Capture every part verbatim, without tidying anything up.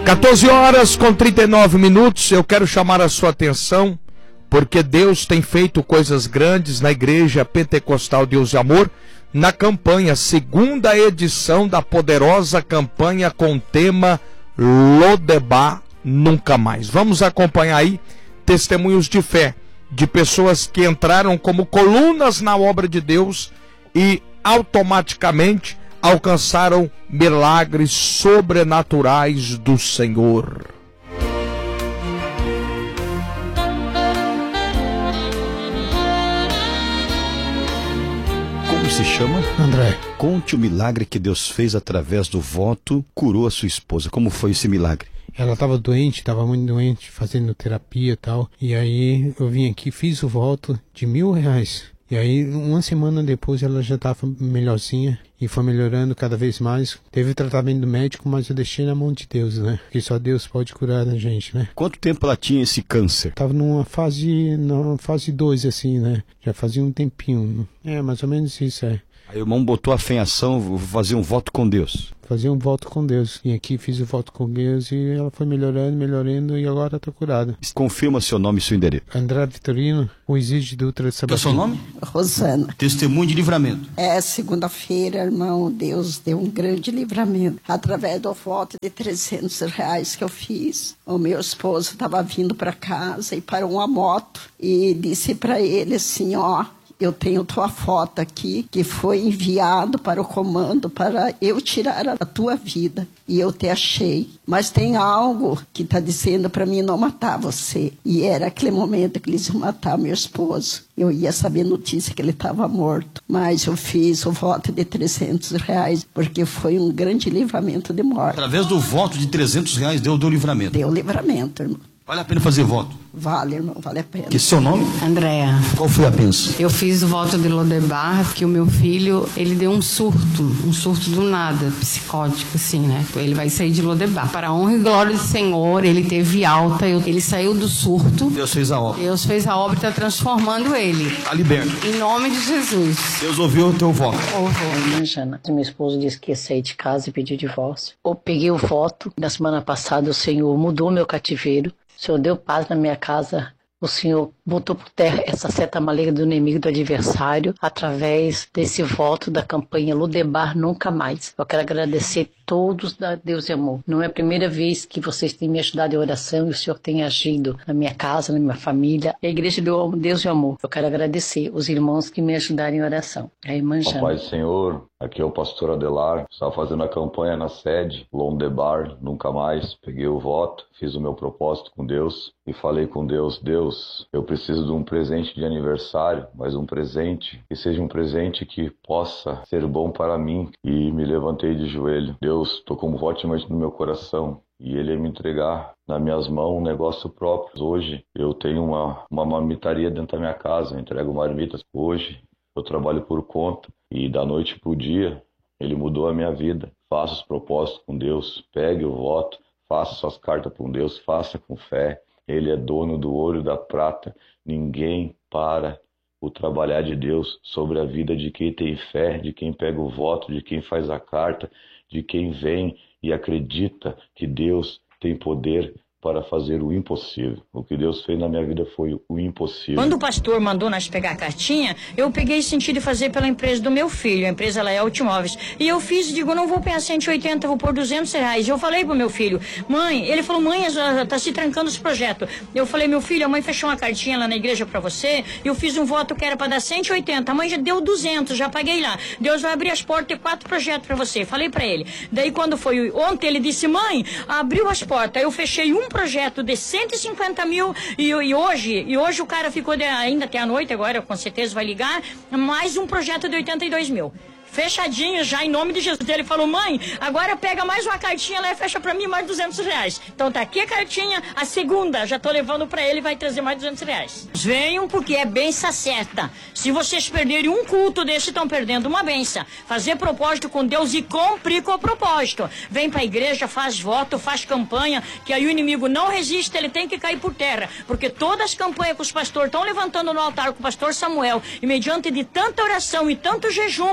quatorze horas com trinta e nove minutos, eu quero chamar a sua atenção, porque Deus tem feito coisas grandes na Igreja Pentecostal Deus e Amor, na campanha, segunda edição da poderosa campanha com o tema Lodebar Nunca Mais. Vamos acompanhar aí testemunhos de fé, de pessoas que entraram como colunas na obra de Deus e automaticamente alcançaram milagres sobrenaturais do Senhor. Como se chama? André. Conte o milagre que Deus fez através do voto, curou a sua esposa. Como foi esse milagre? Ela estava doente, estava muito doente, fazendo terapia e tal. E aí eu vim aqui, fiz o voto de mil reais. E aí, uma semana depois, ela já estava melhorzinha e foi melhorando cada vez mais. Teve tratamento médico, mas eu deixei na mão de Deus, né? Porque só Deus pode curar a gente, né? Quanto tempo ela tinha esse câncer? Tava numa fase, numa fase dois, assim, né? Já fazia um tempinho. É, mais ou menos isso, é. Aí o irmão botou a fé em ação, vou fazer um voto com Deus. Fazer um voto com Deus. E aqui fiz o voto com Deus e ela foi melhorando, melhorando e agora está curada. Confirma seu nome e seu endereço. André Vitorino, o Exige Dutra de Sabatini. Qual é o seu nome? Rosana. Testemunho de livramento. É, segunda-feira, irmão, Deus deu um grande livramento. Através do voto de trezentos reais que eu fiz, o meu esposo estava vindo para casa e parou uma moto e disse para ele assim, ó... Eu tenho tua foto aqui, que foi enviado para o comando para eu tirar a tua vida. E eu te achei. Mas tem algo que está dizendo para mim não matar você. E era aquele momento que eles iam matar meu esposo. Eu ia saber notícia que ele estava morto. Mas eu fiz o voto de trezentos reais, porque foi um grande livramento de morte. Através do voto de trezentos reais deu, deu livramento. Deu livramento, irmão. Vale a pena fazer voto? Vale, irmão, vale a pena. Que seu nome? Andréa. Qual foi a bênção? Eu fiz o voto de Lodebar, que o meu filho, ele deu um surto, um surto do nada, psicótico, assim, né? Ele vai sair de Lodebar. Para a honra e glória do Senhor, ele teve alta, ele saiu do surto. Deus fez a obra. Deus fez a obra e está transformando ele. Está liberto. Em nome de Jesus. Deus ouviu o teu voto. Ouviu. Jana, meu esposo disse que ia sair de casa e pedir divórcio. Eu peguei o voto. Na semana passada, o Senhor mudou meu cativeiro. O Senhor deu paz na minha casa. O Senhor botou por terra essa seta maligna do inimigo, do adversário, através desse voto da campanha Lodebar Nunca Mais. Eu quero agradecer todos da Deus e Amor. Não é a primeira vez que vocês têm me ajudado em oração e o Senhor tem agido na minha casa, na minha família. A igreja do Deus e Amor. Eu quero agradecer os irmãos que me ajudaram em oração. A irmã Jana. Pai do Senhor, aqui é o pastor Adelar. Estava fazendo a campanha na sede Lodebar Nunca Mais. Peguei o voto, fiz o meu propósito com Deus e falei com Deus, Deus, eu preciso de um presente de aniversário, mas um presente que seja um presente que possa ser bom para mim. E me levantei de joelho. Deus tocou um voto no meu coração e Ele ia me entregar nas minhas mãos um negócio próprio. Hoje eu tenho uma, uma marmitaria dentro da minha casa, eu entrego marmitas. Hoje eu trabalho por conta e da noite para o dia Ele mudou a minha vida. Faça os propósitos com Deus, pegue o voto, faça suas cartas com Deus, faça com fé. Ele é dono do ouro e da prata. Ninguém para o trabalhar de Deus sobre a vida de quem tem fé, de quem pega o voto, de quem faz a carta, de quem vem e acredita que Deus tem poder para fazer o impossível. O que Deus fez na minha vida foi o impossível. Quando o pastor mandou nós pegar a cartinha, eu peguei e senti de fazer pela empresa do meu filho. A empresa ela é Automóveis. E eu fiz e digo, não vou pegar cento e oitenta, vou pôr duzentos reais. Eu falei pro meu filho, mãe, ele falou, mãe, tá se trancando os projetos. Eu falei, meu filho, a mãe fechou uma cartinha lá na igreja pra você, e eu fiz um voto que era pra dar cento e oitenta. A mãe já deu duzentos, já paguei lá. Deus vai abrir as portas e quatro projetos pra você. Falei pra ele. Daí quando foi ontem, ele disse, mãe, abriu as portas. Eu fechei um projeto de cento e cinquenta mil e, e hoje e hoje o cara ficou de, ainda até a noite, agora com certeza vai ligar, mais um projeto de oitenta e dois mil. Fechadinho já, em nome de Jesus. Ele falou, mãe, agora pega mais uma cartinha lá e fecha pra mim mais duzentos reais. Então tá aqui a cartinha, a segunda, já tô levando pra ele, vai trazer mais duzentos reais. Venham porque é benção certa. Se vocês perderem um culto desse, estão perdendo uma benção. Fazer propósito com Deus e cumprir com o propósito. Vem pra igreja, faz voto, faz campanha, que aí o inimigo não resiste, ele tem que cair por terra. Porque todas as campanhas que os pastores estão levantando no altar com o pastor Samuel, e mediante de tanta oração e tanto jejum, eu tenho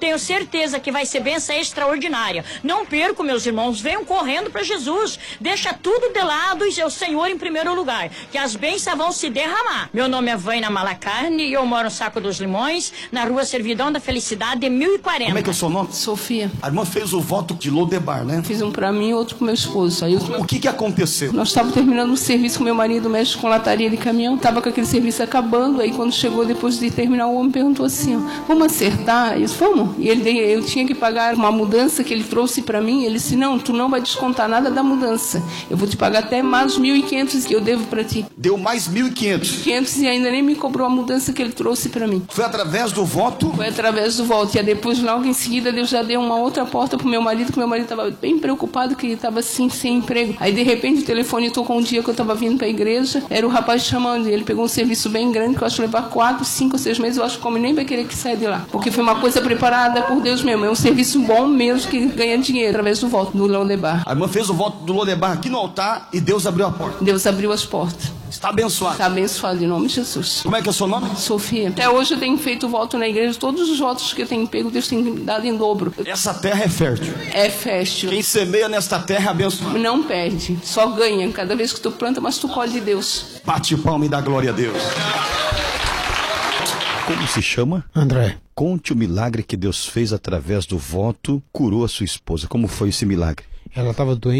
tenho certeza que vai ser bênção extraordinária. Não perco, meus irmãos, venham correndo para Jesus. Deixa tudo de lado e é o Senhor em primeiro lugar, que as bênçãos vão se derramar. Meu nome é Vaina Malacarne e eu moro no Saco dos Limões, na rua Servidão da Felicidade, mil e quarenta. Como é que é o seu nome? Sofia. A irmã fez o voto de Lodebar, né? Fiz um pra mim e outro pro meu esposo. Aí eu... O que que aconteceu? Nós estávamos terminando um serviço com meu marido, mexe com lataria de caminhão. Tava com aquele serviço acabando. Aí quando chegou depois de terminar, o homem perguntou assim, ó, vamos acertar? Eu disse, vamos. E ele, eu tinha que pagar uma mudança que ele trouxe pra mim. Ele disse, não, tu não vai descontar nada da mudança. Eu vou te pagar até mais mil e quinhentos que eu devo pra ti. Deu mais mil e quinhentos. quinhentos e ainda nem me cobrou a mudança que ele trouxe pra mim. Foi através do voto? Foi através do voto. E aí depois, logo em seguida, Deus já deu uma outra porta pro meu marido, que meu marido estava bem preocupado, que ele estava assim, sem emprego. Aí, de repente, o telefone tocou um dia que eu estava vindo para a igreja, era o rapaz chamando, e ele pegou um serviço bem grande, que eu acho que levar quatro, cinco, seis meses, eu acho que como nem vai querer que saia de lá. Porque foi uma coisa preparada por Deus mesmo. É um serviço bom mesmo, que ganha dinheiro através do voto do Lodebar. A irmã fez o voto do Lodebar aqui no altar e Deus abriu a porta. Deus abriu as portas. Está abençoado. Está abençoado em nome de Jesus. Como é que é o seu nome? Sofia. Até hoje eu tenho feito voto na igreja, todos os votos que eu tenho pego, Deus tem dado em dobro. Essa terra é fértil. É fértil. Quem semeia nesta terra é abençoado. Não perde, só ganha. Cada vez que tu planta, mas tu colhe de Deus. Bate palma e dá glória a Deus. Como se chama? André. Conte o milagre que Deus fez através do voto, curou a sua esposa. Como foi esse milagre? Ela estava doente.